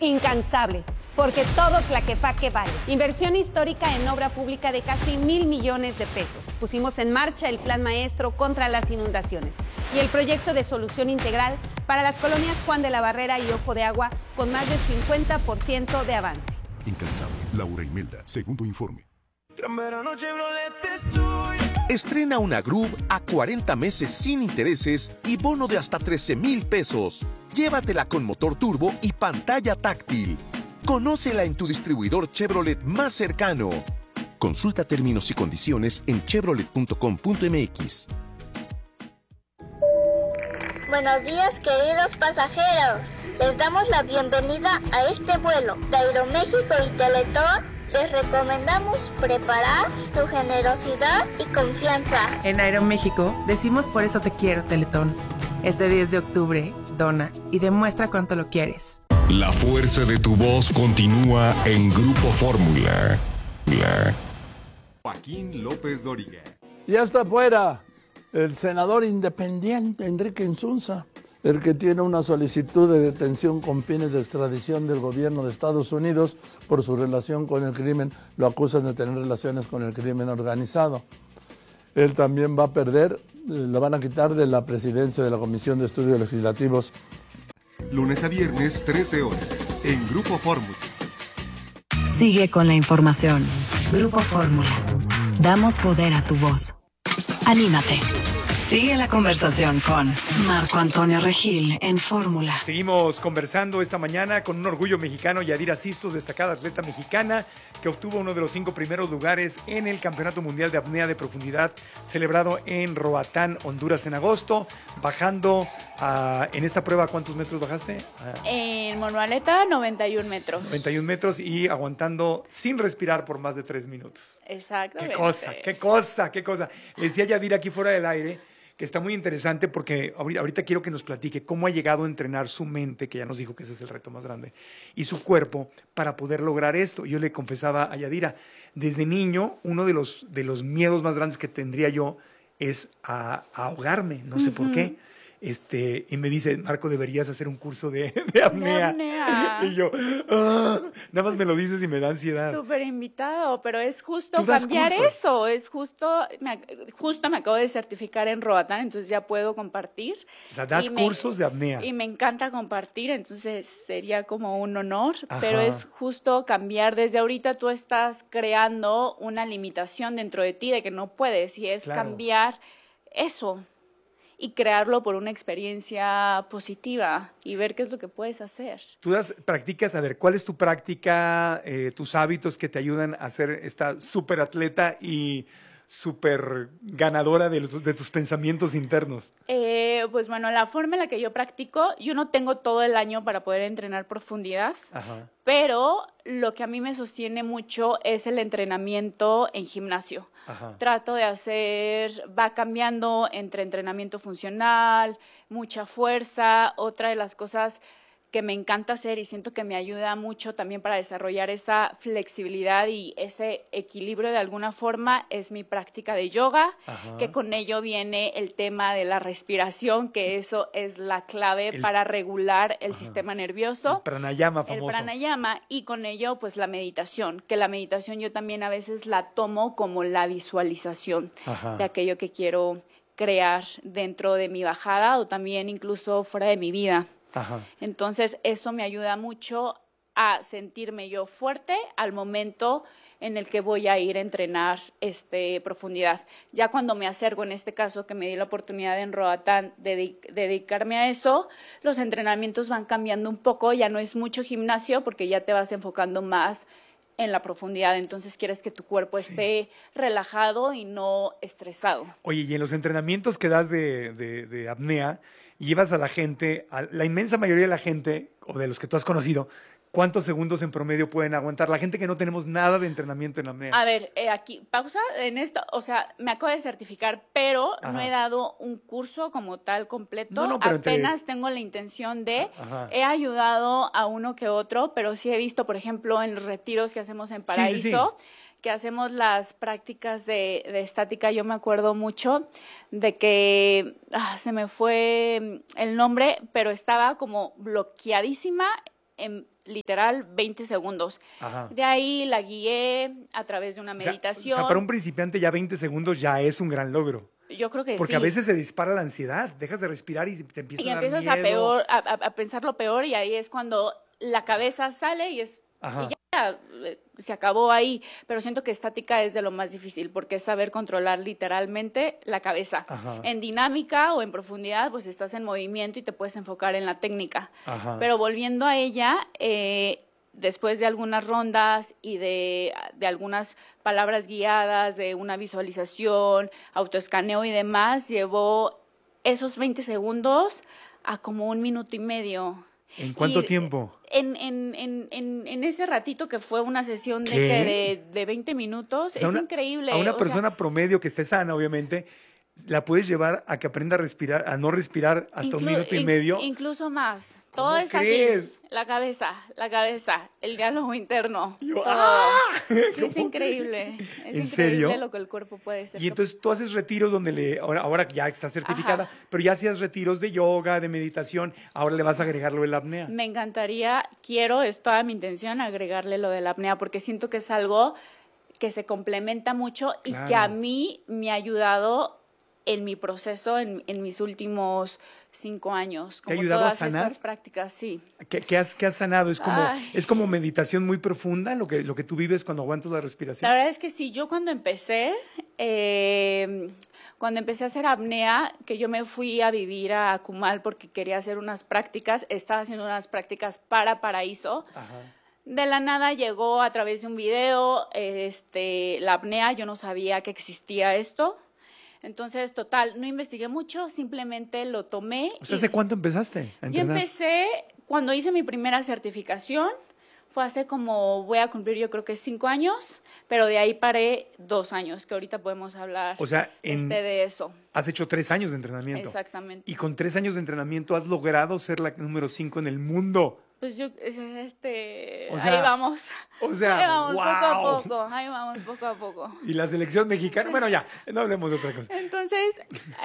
Incansable, porque todo Tlaquepaque vale. Inversión histórica en obra pública de casi 1,000 millones de pesos. Pusimos en marcha el Plan Maestro contra las inundaciones y el proyecto de solución integral para las colonias Juan de la Barrera y Ojo de Agua con más del 50% de avance. Incansable, Laura Imelda, segundo informe. Gran verano Chevrolet estoy. Estrena una Groove a 40 meses sin intereses y bono de hasta 13,000 pesos. Llévatela con motor turbo y pantalla táctil. Conócela en tu distribuidor Chevrolet más cercano. Consulta términos y condiciones en chevrolet.com.mx. Buenos días, queridos pasajeros. Les damos la bienvenida a este vuelo de Aeroméxico y Teletón. Les recomendamos preparar su generosidad y confianza. En Aeroméxico decimos por eso te quiero, Teletón. Este 10 de octubre, dona y demuestra cuánto lo quieres. La fuerza de tu voz continúa en Grupo Fórmula. Joaquín López Dóriga. Ya está fuera el senador independiente Enrique Insunza, el que tiene una solicitud de detención con fines de extradición del gobierno de Estados Unidos por su relación con el crimen. Lo acusan de tener relaciones con el crimen organizado. Él también va a perder, lo van a quitar de la presidencia de la Comisión de Estudios Legislativos. Lunes a viernes, 13 horas, en Grupo Fórmula. Sigue con la información. Grupo Fórmula. Damos poder a tu voz. Anímate. Sigue la conversación con Marco Antonio Regil en Fórmula. Seguimos conversando esta mañana con un orgullo mexicano, Yadira Sistos, destacada atleta mexicana, que obtuvo uno de los 5 primeros lugares en el Campeonato Mundial de Apnea de Profundidad celebrado en Roatán, Honduras, en agosto, bajando en esta prueba. ¿Cuántos metros bajaste? En monoaleta, 91 metros. 91 metros y aguantando sin respirar por más de 3 minutos. Exactamente. Qué cosa. Le decía Yadira aquí fuera del aire que está muy interesante porque ahorita quiero que nos platique cómo ha llegado a entrenar su mente, que ya nos dijo que ese es el reto más grande, y su cuerpo para poder lograr esto. Yo le confesaba a Yadira, desde niño, uno de los miedos más grandes que tendría yo es a ahogarme, no sé por qué. Y me dice, Marco, deberías hacer un curso de apnea. Y yo, nada más me lo dices y me da ansiedad. Súper invitado, pero es justo cambiar eso. Es justo me acabo de certificar en Roatán, entonces ya puedo compartir. O sea, das cursos de apnea. Y me encanta compartir, entonces sería como un honor. Ajá. Pero es justo cambiar. Desde ahorita tú estás creando una limitación dentro de ti de que no puedes, y es cambiar eso y crearlo por una experiencia positiva y ver qué es lo que puedes hacer. Tú practicas, a ver, ¿cuál es tu práctica, tus hábitos que te ayudan a ser esta súper atleta y súper ganadora de tus pensamientos internos? Pues bueno, la forma en la que yo practico, yo no tengo todo el año para poder entrenar profundidad, pero lo que a mí me sostiene mucho es el entrenamiento en gimnasio. Trato de va cambiando entre entrenamiento funcional, mucha fuerza. Otra de las cosas que me encanta hacer y siento que me ayuda mucho también para desarrollar esa flexibilidad y ese equilibrio de alguna forma es mi práctica de yoga, que con ello viene el tema de la respiración, que eso es la clave para regular el sistema nervioso. El pranayama famoso. El pranayama, y con ello pues la meditación, que la meditación yo también a veces la tomo como la visualización de aquello que quiero crear dentro de mi bajada o también incluso fuera de mi vida. Entonces eso me ayuda mucho a sentirme yo fuerte al momento en el que voy a ir a entrenar profundidad. Ya cuando me acerco, en este caso que me di la oportunidad en Roatán de dedicarme a eso, los entrenamientos van cambiando un poco, ya no es mucho gimnasio porque ya te vas enfocando más en la profundidad, entonces quieres que tu cuerpo esté relajado y no estresado. Oye, y en los entrenamientos que das de apnea, llevas a la gente, a la inmensa mayoría de la gente, o de los que tú has conocido, ¿cuántos segundos en promedio pueden aguantar? La gente que no tenemos nada de entrenamiento en apnea. A ver, aquí, pausa en esto, o sea, me acabo de certificar, pero no he dado un curso como tal completo. Pero apenas tengo la intención de, he ayudado a uno que otro, pero sí he visto, por ejemplo, en los retiros que hacemos en Paraíso, que hacemos las prácticas de estática. Yo me acuerdo mucho de que se me fue el nombre, pero estaba como bloqueadísima en literal 20 segundos. Ajá. De ahí la guié a través de una meditación. O sea, para un principiante ya 20 segundos ya es un gran logro. Yo creo que Porque sí. a veces se dispara la ansiedad, dejas de respirar y te empieza a dar empiezas miedo. a pensar lo peor y ahí es cuando la cabeza sale y ya se acabó ahí. Pero siento que estática es de lo más difícil porque es saber controlar literalmente la cabeza. Ajá. En dinámica o en profundidad, pues estás en movimiento y te puedes enfocar en la técnica. Ajá. Pero volviendo a ella, después de algunas rondas y de algunas palabras guiadas, de una visualización, autoescaneo y demás, llevó esos 20 segundos a como 1 minuto y medio. ¿En cuánto tiempo? En ese ratito que fue una sesión de 20 minutos, O sea, es increíble. A una o persona sea, promedio que esté sana, obviamente, la puedes llevar a que aprenda a respirar, a no respirar hasta 1 minuto y medio. Incluso más. ¿Cómo Todo está crees? aquí. La cabeza, el diálogo interno. Yo, todo. Sí, es ¿Cómo increíble. Es ¿En increíble serio? lo que el cuerpo puede ser. Y entonces tú haces retiros donde ahora ya estás certificada, pero ya hacías retiros de yoga, de meditación, ahora le vas a agregar lo de la apnea. Me encantaría, es toda mi intención agregarle lo de la apnea, porque siento que es algo que se complementa mucho y que a mí me ha ayudado en mi proceso, en mis últimos 5 años. ¿Te ha Como ayudado a todas sanar? estas prácticas, sí. ¿Qué has sanado? Ay. Es como meditación muy profunda lo que tú vives cuando aguantas la respiración. La verdad es que sí, yo cuando empecé a hacer apnea, que yo me fui a vivir a Cumal porque quería hacer unas prácticas, estaba haciendo unas prácticas para Paraíso. Ajá. De la nada llegó a través de un video la apnea, yo no sabía que existía esto. Entonces, total, no investigué mucho, simplemente lo tomé. O sea, ¿hace cuánto empezaste a Yo entrenar? empecé cuando hice mi primera certificación, fue hace voy a cumplir yo creo que 5 años, pero de ahí paré 2 años, que ahorita podemos hablar O sea, de eso. Has hecho 3 años de entrenamiento. Exactamente. Y con 3 años de entrenamiento has logrado ser la número 5 en el mundo. Pues yo, O sea, ahí vamos. O sea, ahí vamos wow. poco a poco, ahí vamos poco a poco. Y la selección mexicana, bueno, ya, no hablemos de otra cosa. Entonces,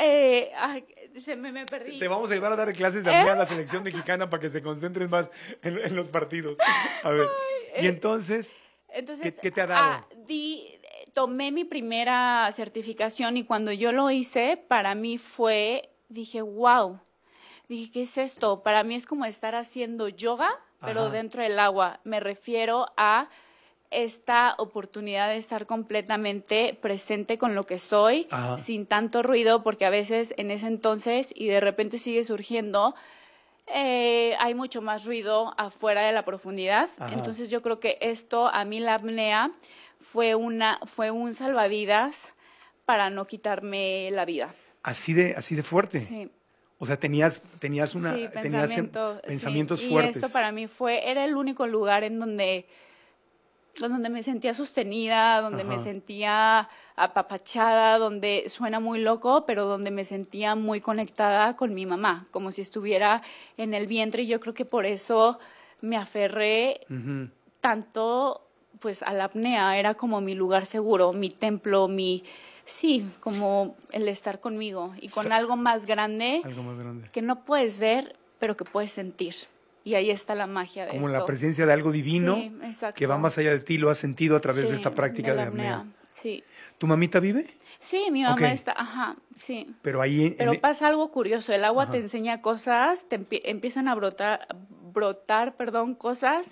me perdí. Te vamos a llevar a dar clases de apnea a la selección mexicana para que se concentren más en los partidos. A ver, y entonces, ¿qué te ha dado? Tomé mi primera certificación y cuando yo lo hice, para mí dije, wow. Dije, ¿qué es esto? Para mí es como estar haciendo yoga, pero dentro del agua. Me refiero a esta oportunidad de estar completamente presente con lo que soy, sin tanto ruido, porque a veces en ese entonces, y de repente sigue surgiendo, hay mucho más ruido afuera de la profundidad. Entonces yo creo que a mí la apnea fue un salvavidas para no quitarme la vida. Así de fuerte. Sí. O sea, tenías pensamientos fuertes. Y esto para mí era el único lugar en donde me sentía sostenida, donde me sentía apapachada, donde suena muy loco, pero donde me sentía muy conectada con mi mamá, como si estuviera en el vientre. Y yo creo que por eso me aferré tanto pues a la apnea. Era como mi lugar seguro, mi templo, sí, como el estar conmigo y con algo más grande que no puedes ver, pero que puedes sentir. Y ahí está la magia de como esto. la presencia de algo divino que va más allá de ti, lo has sentido a través de esta práctica de apnea. Sí. ¿Tu mamita vive? Sí, mi mamá está, sí. Pero pasa algo curioso, el agua te enseña cosas, empiezan a brotar, cosas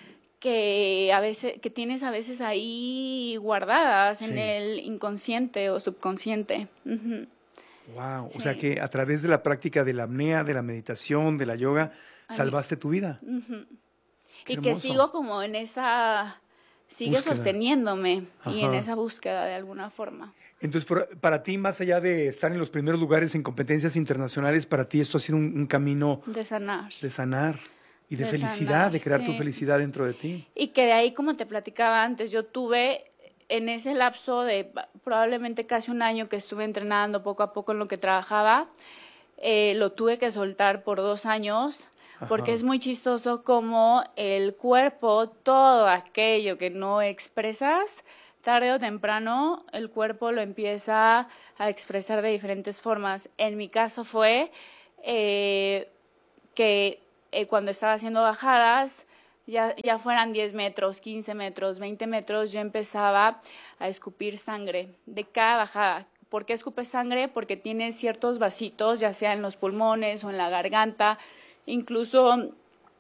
que tienes a veces ahí guardadas en el inconsciente o subconsciente. Wow, o sea que a través de la práctica de la apnea, de la meditación, de la yoga, salvaste tu vida. Y que sigo como en esa, sosteniéndome y en esa búsqueda de alguna forma. Entonces, para ti, más allá de estar en los primeros lugares en competencias internacionales, para ti esto ha sido un camino de sanar. Y de felicidad, de crear tu felicidad dentro de ti. Y que de ahí, como te platicaba antes, yo tuve en ese lapso de probablemente casi 1 año que estuve entrenando poco a poco en lo que trabajaba, lo tuve que soltar por 2 años, porque es muy chistoso como el cuerpo, todo aquello que no expresas, tarde o temprano el cuerpo lo empieza a expresar de diferentes formas. En mi caso fue que cuando estaba haciendo bajadas, ya fueran 10 metros, 15 metros, 20 metros, yo empezaba a escupir sangre de cada bajada. ¿Por qué escupes sangre? Porque tienes ciertos vasitos, ya sea en los pulmones o en la garganta, incluso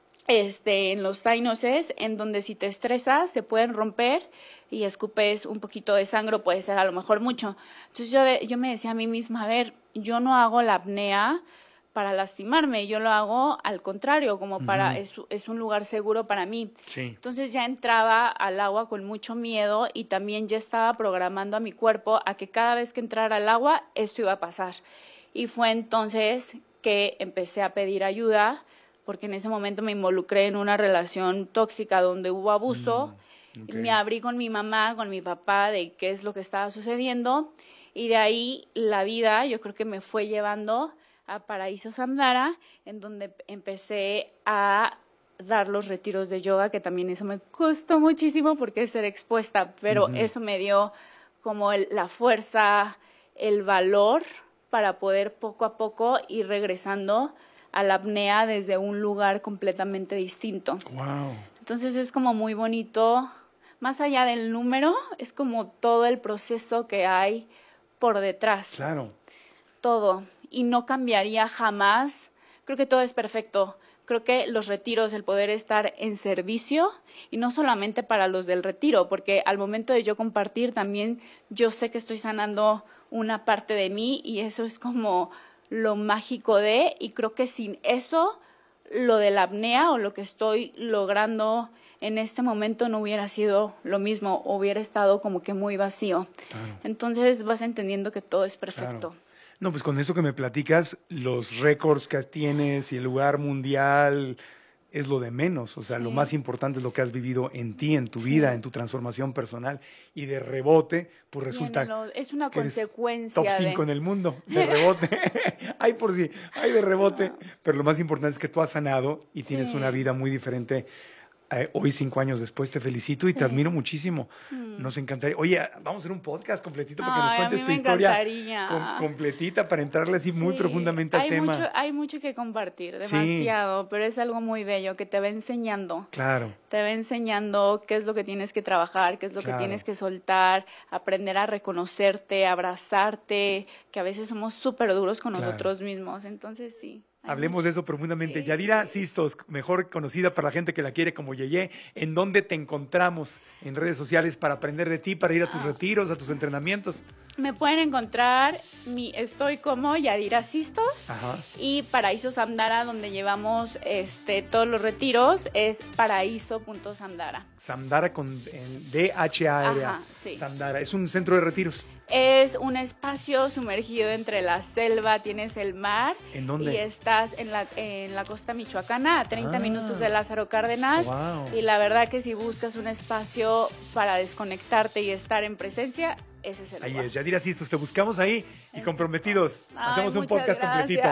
en los sinuses, en donde si te estresas se pueden romper y escupes un poquito de sangre, puede ser a lo mejor mucho. Entonces yo me decía a mí misma, a ver, yo no hago la apnea para lastimarme, yo lo hago al contrario, como para, es un lugar seguro para mí. Sí. Entonces ya entraba al agua con mucho miedo y también ya estaba programando a mi cuerpo a que cada vez que entrara al agua esto iba a pasar. Y fue entonces que empecé a pedir ayuda, porque en ese momento me involucré en una relación tóxica donde hubo abuso. Okay. Me abrí con mi mamá, con mi papá, de qué es lo que estaba sucediendo, y de ahí la vida yo creo que me fue llevando a Paraíso Samdara, en donde empecé a dar los retiros de yoga, que también eso me costó muchísimo porque es ser expuesta, pero eso me dio como la fuerza, el valor para poder poco a poco ir regresando a la apnea desde un lugar completamente distinto. Wow. Entonces es como muy bonito, más allá del número, es como todo el proceso que hay por detrás. Claro. Todo. Y no cambiaría jamás. Creo que todo es perfecto. Creo que los retiros, el poder estar en servicio, y no solamente para los del retiro, porque al momento de yo compartir también yo sé que estoy sanando una parte de mí, y eso es como lo mágico y creo que sin eso, lo de la apnea o lo que estoy logrando en este momento no hubiera sido lo mismo, hubiera estado como que muy vacío. Claro. Entonces vas entendiendo que todo es perfecto. Claro. No, pues con eso que me platicas, los récords que tienes y el lugar mundial es lo de menos. O sea, lo más importante es lo que has vivido en ti, en tu vida, en tu transformación personal. Y de rebote, pues resulta es una consecuencia. Top 5 en el mundo, de rebote. Hay de rebote. Pero lo más importante es que tú has sanado y tienes una vida muy diferente. Hoy, 5 años después, te felicito y te admiro muchísimo. Nos encantaría. Oye, vamos a hacer un podcast completito para que nos cuentes tu historia completita, para entrarle así muy profundamente al tema. Hay mucho que compartir, demasiado, pero es algo muy bello que te va enseñando. Claro. Te va enseñando qué es lo que tienes que trabajar, qué es lo que tienes que soltar, aprender a reconocerte, abrazarte, que a veces somos súper duros con nosotros mismos. Entonces, sí. Hablemos de eso profundamente. Yadira Sistos, mejor conocida para la gente que la quiere como Yeye, ¿en dónde te encontramos en redes sociales para aprender de ti, para ir a tus retiros, a tus entrenamientos? Me pueden encontrar, estoy como Yadira Sistos. Ajá. Y Paraíso Samdara, donde llevamos todos los retiros, es paraíso.samdara. Samdara con D-H-A-R-A. Ajá, sí. Samdara, es un centro de retiros. Es un espacio sumergido entre la selva, tienes el mar. ¿En dónde? Y estás en la costa michoacana, a 30 minutos de Lázaro Cárdenas. Wow. Y la verdad que si buscas un espacio para desconectarte y estar en presencia, ese es el lugar. Ahí es, Yadira Sistos, te buscamos ahí y comprometidos. Hacemos un podcast completito.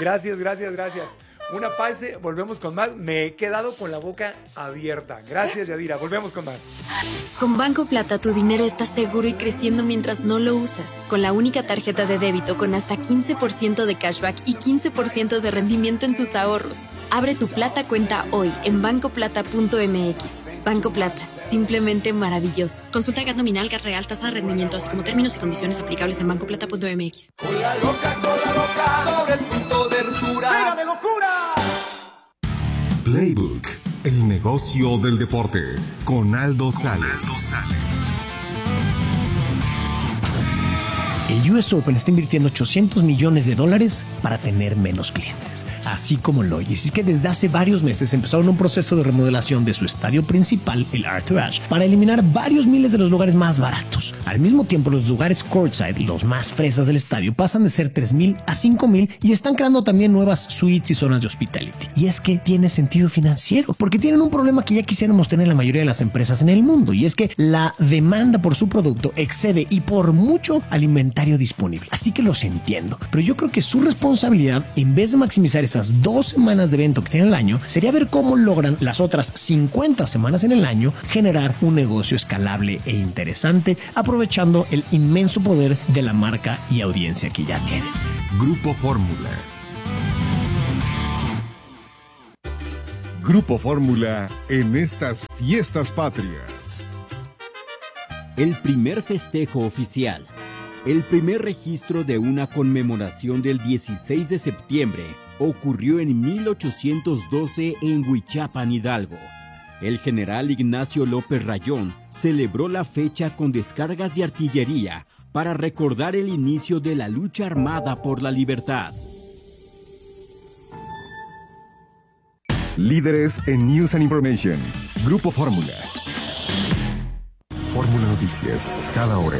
Gracias. Una pausa, volvemos con más. Me he quedado con la boca abierta. Gracias, Yadira. Volvemos con más. Con Banco Plata, tu dinero está seguro y creciendo mientras no lo usas. Con la única tarjeta de débito con hasta 15% de cashback y 15% de rendimiento en tus ahorros. Abre tu Plata cuenta hoy en bancoplata.mx. Banco Plata, simplemente maravilloso. Consulta GAT nominal, GAT real, tasa de rendimiento, así como términos y condiciones aplicables en bancoplata.mx. Cola loca, sobre el punto de ruptura. ¡Pega de locura! Playbook, el negocio del deporte, con Aldo Sales. El US Open está invirtiendo $800 millones para tener menos clientes. Así como lo oyes, es que desde hace varios meses empezaron un proceso de remodelación de su estadio principal, el Arthur Ashe, para eliminar varios miles de los lugares más baratos. Al mismo tiempo, los lugares courtside, los más fresas del estadio, pasan de ser 3,000 a 5,000 y están creando también nuevas suites y zonas de hospitality. Y es que tiene sentido financiero, porque tienen un problema que ya quisiéramos tener la mayoría de las empresas en el mundo, y es que la demanda por su producto excede y por mucho al inventario disponible. Así que los entiendo, pero yo creo que su responsabilidad, en vez de maximizar esas 2 semanas de evento que tienen el año, sería ver cómo logran las otras 50 semanas en el año generar un negocio escalable e interesante, aprovechando el inmenso poder de la marca y audiencia que ya tienen. Grupo Fórmula. Grupo Fórmula en estas fiestas patrias. El primer festejo oficial. El primer registro de una conmemoración del 16 de septiembre ocurrió en 1812 en Huichapan, Hidalgo. El general Ignacio López Rayón celebró la fecha con descargas de artillería para recordar el inicio de la lucha armada por la libertad. Líderes en News and Information. Grupo Fórmula. Fórmula Noticias, cada hora.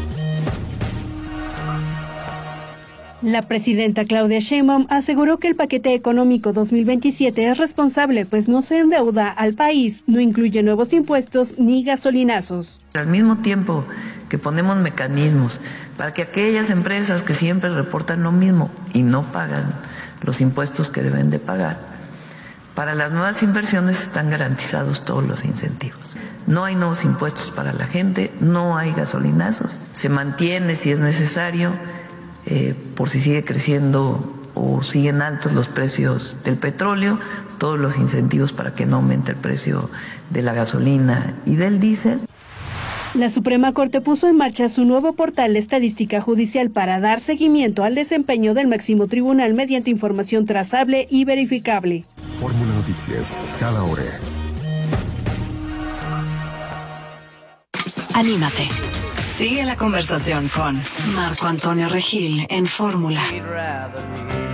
La presidenta Claudia Sheinbaum aseguró que el paquete económico 2027 es responsable, pues no se endeuda al país, no incluye nuevos impuestos ni gasolinazos. Al mismo tiempo que ponemos mecanismos para que aquellas empresas que siempre reportan lo mismo y no pagan los impuestos que deben de pagar, para las nuevas inversiones están garantizados todos los incentivos. No hay nuevos impuestos para la gente, no hay gasolinazos, se mantiene si es necesario, por si sigue creciendo o siguen altos los precios del petróleo, todos los incentivos para que no aumente el precio de la gasolina y del diésel. La Suprema Corte puso en marcha su nuevo portal de estadística judicial para dar seguimiento al desempeño del máximo tribunal mediante información trazable y verificable. Fórmula Noticias, cada hora. Anímate. Sigue la conversación con Marco Antonio Regil en Fórmula.